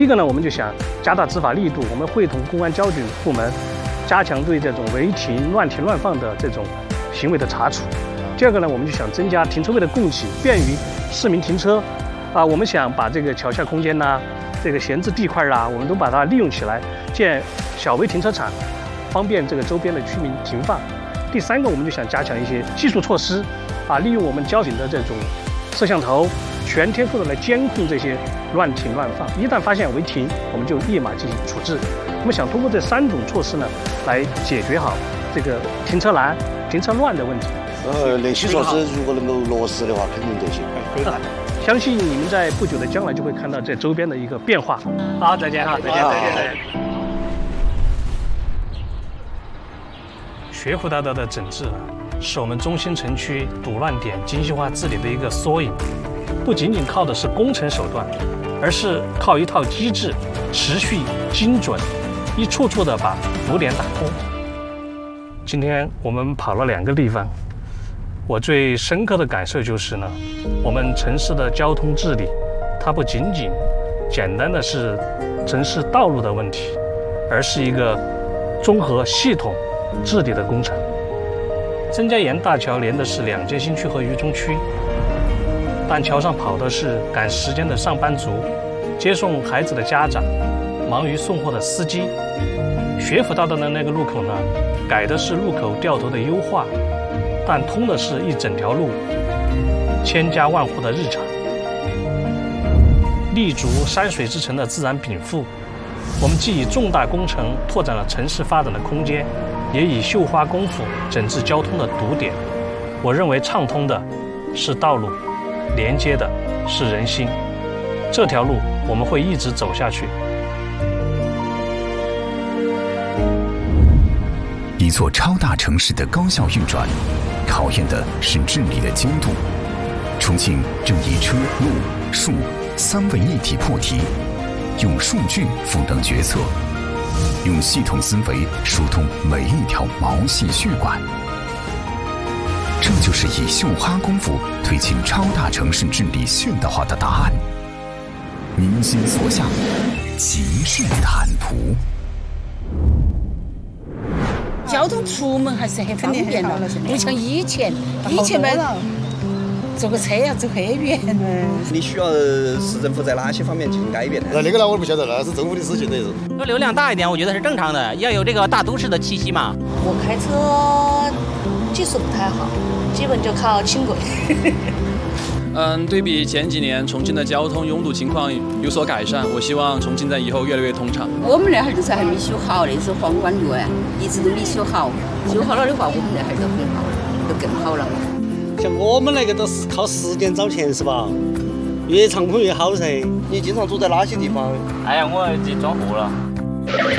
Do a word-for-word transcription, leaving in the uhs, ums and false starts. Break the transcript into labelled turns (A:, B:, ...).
A: 第一个呢，我们就想加大执法力度，我们会同公安交警部门加强对这种违停、乱停乱放的这种行为的查处。第二个呢，我们就想增加停车位的供给，便于市民停车。啊，我们想把这个桥下空间呐、这个闲置地块啊，我们都把它利用起来，建小微停车场，方便这个周边的居民停放。第三个，我们就想加强一些技术措施，啊，利用我们交警的这种摄像头，全天候的来监控这些乱停乱放。一旦发现违停，我们就立马进行处置。我们想通过这三种措施呢，来解决好这个停车难、停车乱的问题。
B: 呃，那些措施如果能够落实的话，肯定得行。可以的。
A: 相信你们在不久的将来就会看到这周边的一个变化。好，再见哈，再见，再见，再见。学府大道的整治呢，是我们中心城区堵乱点精细化治理的一个缩影，不仅仅靠的是工程手段，而是靠一套机制，持续精准，一处处的把堵点打通。今天我们跑了两个地方，我最深刻的感受就是呢，我们城市的交通治理，它不仅仅简单的是城市道路的问题，而是一个综合系统治理的工程。曾家岩大桥连的是两街新区和渝中区，但桥上跑的是赶时间的上班族，接送孩子的家长，忙于送货的司机。学府大道的那个路口呢，改的是路口掉头的优化，但通的是一整条路，千家万户的日常。立足山水之城的自然禀赋，我们既以重大工程拓展了城市发展的空间，也以绣花功夫整治交通的堵点。我认为畅通的是道路，连接的是人心。这条路我们会一直走下去。
C: 一座超大城市的高效运转，考验的是治理的精度。重庆正以车、路、树三位一体破题，用数据赋能决策，用系统思维疏通每一条毛细血管。这就是以绣花功夫推进超大城市治理现代化的答案。民心所向，极致坦途。
D: 交通出门还是很方便的，不像以前，以前嘛，坐个车要走很远。
E: 你需要市政府在哪些方面进行改变呢？
B: 那那个呢，我不晓得，那是政府的事情，那是。
F: 说流量大一点，我觉得是正常的，要有这个大都市的气息嘛。
G: 我开车技术不太好，基本就靠轻轨。
H: 嗯，对比前几年重庆的交通拥堵情况有所改善，我希望重庆在以后越来越通畅。
D: 我们那儿就是还没修好，那是皇冠路啊，一直都没修好。修好了的话，我们那儿都很好，都更好了。
I: 像我们那个都是靠时间找钱是吧？越畅通越好噻。
E: 你经常住在哪些地方？
F: 哎呀，我去装货了。